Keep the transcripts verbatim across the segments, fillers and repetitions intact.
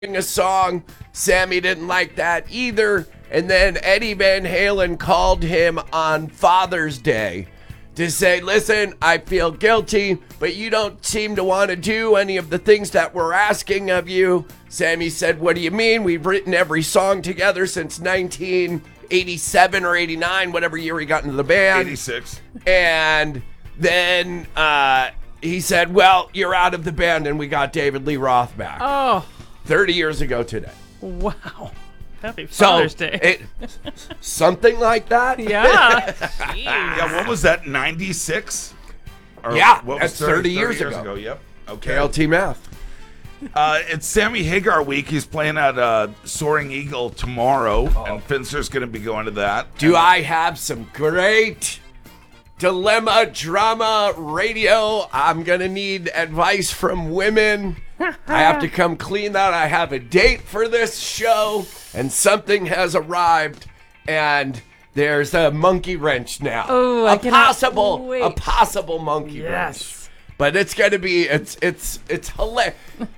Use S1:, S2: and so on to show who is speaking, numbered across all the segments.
S1: a song. Sammy didn't like that either. And then Eddie Van Halen called him on Father's Day to say, listen, I feel guilty, but you don't seem to want to do any of the things that we're asking of you. Sammy said, what do you mean? We've written every song together since nineteen eighty-seven or eighty-nine, whatever year he got into the band.
S2: eighty-six.
S1: And then uh, he said, well, you're out of the band, and we got David Lee Roth back.
S3: Oh.
S1: thirty years ago today.
S3: Wow. Happy
S1: So,
S3: Father's Day.
S1: it, something like that?
S3: Yeah.
S2: Yeah, what was that, ninety-six? Or
S1: Yeah,
S2: what
S1: that's thirty years ago.
S2: Yep. Okay.
S1: K L T math.
S2: Uh, it's Sammy Hagar week. He's playing at uh, Soaring Eagle tomorrow, and Finster's going to be going to that.
S1: Do I have some great dilemma drama radio? I'm going to need advice from women. I have to come clean that. I have a date for this show, and something has arrived, and there's a monkey wrench now.
S3: Oh,
S1: a
S3: I cannot
S1: possible,
S3: wait.
S1: a possible monkey wrench.
S3: Yes.
S1: But it's going to be, it's, it's, it's hilarious.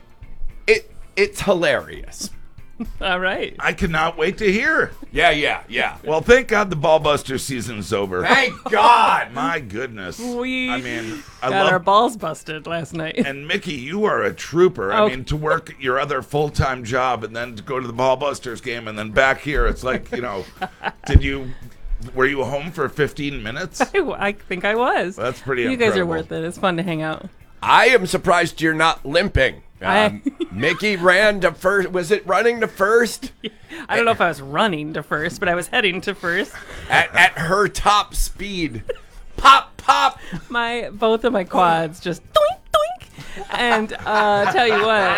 S1: It, it's hilarious.
S3: All right.
S2: I cannot wait to hear.
S1: Yeah, yeah, yeah.
S2: Well, thank God the Ballbuster season's over.
S1: Thank God.
S2: My goodness.
S3: We
S2: I mean, I
S3: got
S2: love.
S3: our balls busted last night.
S2: And Mickey, you are a trooper.
S3: Oh.
S2: I mean, to work your other full-time job and then to go to the Ballbusters game and then back here, it's like, you know, did you, were you home for fifteen minutes?
S3: I, I think I was.
S2: That's pretty
S3: You
S2: incredible.
S3: guys are worth it. It's fun to hang out.
S1: I am surprised you're not limping.
S3: I-
S1: Um, Mickey ran to first. Was it running to first?
S3: I don't know if I was running to first, but I was heading to first.
S1: At, at her top speed. Pop, pop.
S3: My both of my quads just doink doink. And uh, tell you what,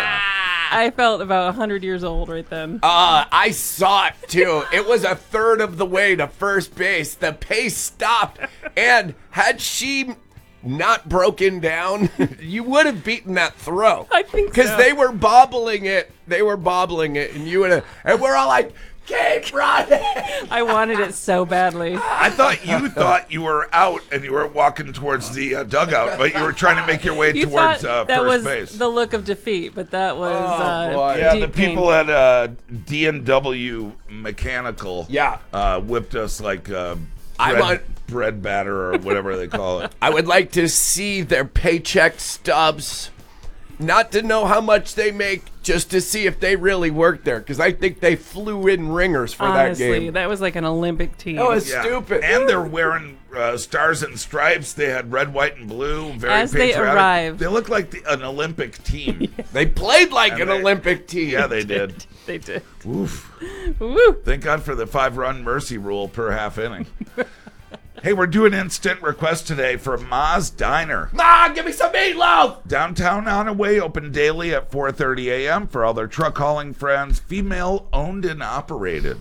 S3: I felt about a hundred years old right then.
S1: Uh, I saw it too. It was a third of the way to first base. The pace stopped. And had she not broken down, you would have beaten that throw.
S3: I think
S1: Because
S3: so.
S1: they were bobbling it. They were bobbling it. And you would have. And we're all like, keep running.
S3: I wanted it so badly.
S2: I thought you thought you were out and you were walking towards the uh, dugout, but you were trying to make your way
S3: You
S2: towards
S3: thought
S2: uh,
S3: that
S2: first
S3: was
S2: base.
S3: the look of defeat, but that was
S1: Oh,
S3: uh,
S1: boy.
S2: Yeah,
S3: deep
S2: the people
S3: pain.
S2: at uh, D and W Mechanical
S1: Yeah.
S2: uh, whipped us like uh,
S1: I
S2: bread,
S1: want-
S2: bread batter or whatever they call it.
S1: I would like to see their paycheck stubs. Not to know how much they make, just to see if they really work there. Because I think they flew in ringers for
S3: Honestly,
S1: that game.
S3: that was like an Olympic team.
S1: That was
S2: Yeah.
S1: stupid.
S2: And they're wearing uh, stars and stripes. They had red, white, and blue. Very
S3: As they
S2: patriotic.
S3: arrived.
S2: They look like the, an Olympic team.
S1: They played like
S2: And
S1: an
S2: they-
S1: Olympic team.
S2: Yeah, they did.
S3: They did.
S2: Oof.
S3: Woo.
S2: Thank God for the five-run mercy rule per half inning. Hey, we're doing instant request today for Ma's Diner.
S1: Ma, give me some meatloaf.
S2: Downtown Onaway, open daily at four thirty a.m. for all their truck hauling friends, female owned and operated.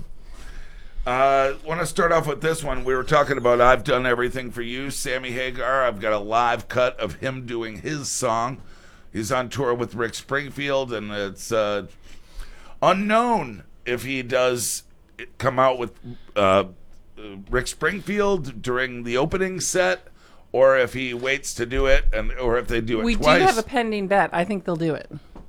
S2: Uh, want to start off with this one. We were talking about I've Done Everything for You, Sammy Hagar. I've got a live cut of him doing his song. He's on tour with Rick Springfield, and it's uh, unknown if he does come out with uh, Rick Springfield during the opening set, or if he waits to do it, and or if they do it
S3: We
S2: twice.
S3: do have a pending bet. I think they'll do it.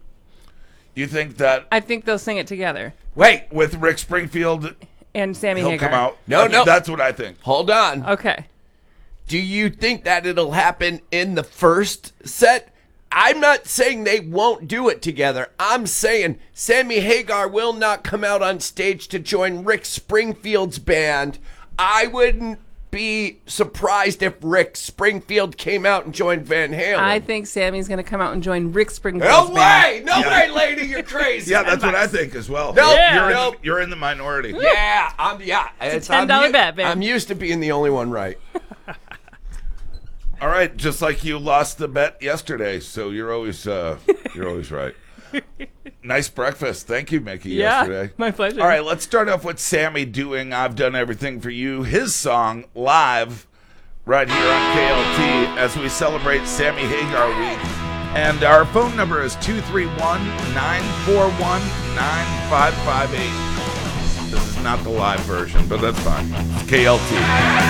S2: You think that
S3: I think they'll sing it together.
S1: Wait,
S2: with Rick Springfield
S3: And Sammy
S2: he'll
S3: Hagar.
S2: come out?
S1: No,
S2: That's-
S1: no.
S2: That's what I think.
S1: hold on.
S3: Okay.
S1: Do you think that it'll happen in the first set? I'm not saying they won't do it together. I'm saying Sammy Hagar will not come out on stage to join Rick Springfield's band. I wouldn't be surprised if Rick Springfield came out and joined Van Halen.
S3: I think Sammy's going to come out and join Rick
S1: no
S3: Springfield's
S1: way!
S3: band.
S1: No
S2: Yeah.
S1: way, lady! You're crazy.
S2: Yeah, that's what I think as well.
S1: No,
S2: you're,
S1: yeah,
S2: in
S1: no.
S2: the, you're in the minority.
S1: Yeah, I'm. Yeah, it's
S3: a ten dollar
S1: I'm,
S3: bet, man.
S1: I'm used to being the only one right.
S2: All right, just like you lost the bet yesterday, so you're always uh, you're always right. Nice breakfast. Thank you, Mickey,
S3: Yeah,
S2: yesterday.
S3: my pleasure.
S2: All right, let's start off with Sammy doing I've Done Everything for You, his song live right here on K L T as we celebrate Sammy Hagar Week. And our phone number is two three one, nine four one, nine five five eight. This is not the live version, but that's fine. It's K L T.